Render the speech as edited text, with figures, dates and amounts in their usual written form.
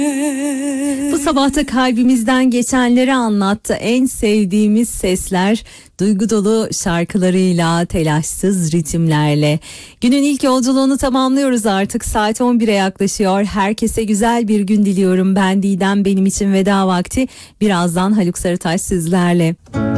Bu sabahta kalbimizden geçenleri anlattı. En sevdiğimiz sesler, duygu dolu şarkılarıyla, telaşsız ritimlerle. Günün ilk yolculuğunu tamamlıyoruz artık. Saat 11'e yaklaşıyor. Herkese güzel bir gün diliyorum. Ben Didem, benim için veda vakti. Birazdan Haluk Sarıtaş sizlerle.